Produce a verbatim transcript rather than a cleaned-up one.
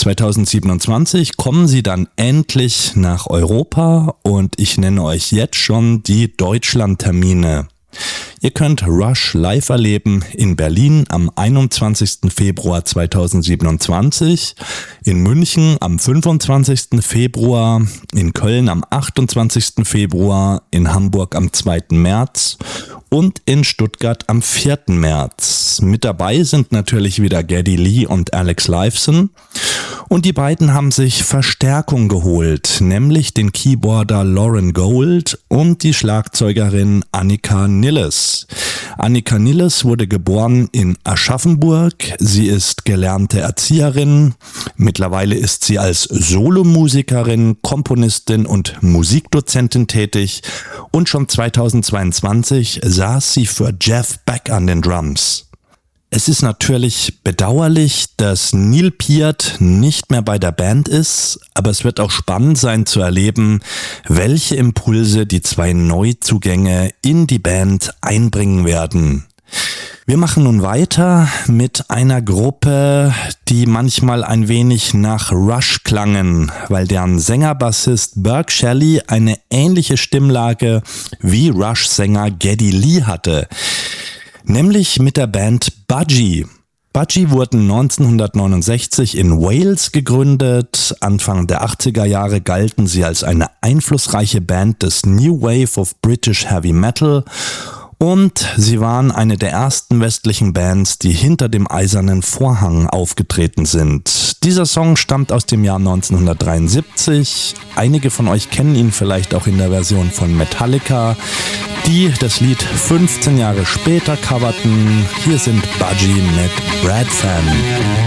zweitausendsiebenundzwanzig kommen sie dann endlich nach Europa und ich nenne euch jetzt schon die Deutschlandtermine. Ihr könnt Rush live erleben in Berlin am einundzwanzigsten Februar zweitausendsiebenundzwanzig, in München am fünfundzwanzigsten Februar, in Köln am achtundzwanzigsten Februar, in Hamburg am zweiten März und in Stuttgart am vierten März. Mit dabei sind natürlich wieder Geddy Lee und Alex Lifeson. Und die beiden haben sich Verstärkung geholt, nämlich den Keyboarder Lauren Gold und die Schlagzeugerin Annika Nilles. Annika Nilles wurde geboren in Aschaffenburg. Sie ist gelernte Erzieherin. Mittlerweile ist sie als Solomusikerin, Komponistin und Musikdozentin tätig. Und schon zweitausendzweiundzwanzig saß sie für Jeff Beck an den Drums. Es ist natürlich bedauerlich, dass Neil Peart nicht mehr bei der Band ist, aber es wird auch spannend sein zu erleben, welche Impulse die zwei Neuzugänge in die Band einbringen werden. Wir machen nun weiter mit einer Gruppe, die manchmal ein wenig nach Rush klangen, weil deren Sänger-Bassist Burke Shelley eine ähnliche Stimmlage wie Rush-Sänger Geddy Lee hatte. Nämlich mit der Band Budgie. Budgie wurden neunzehnhundertneunundsechzig in Wales gegründet. Anfang der achtziger Jahre galten sie als eine einflussreiche Band des New Wave of British Heavy Metal. Und sie waren eine der ersten westlichen Bands, die hinter dem eisernen Vorhang aufgetreten sind. Dieser Song stammt aus dem Jahr neunzehnhundertdreiundsiebzig. Einige von euch kennen ihn vielleicht auch in der Version von Metallica, die das Lied fünfzehn Jahre später coverten. Hier sind Budgie mit Brad Fan.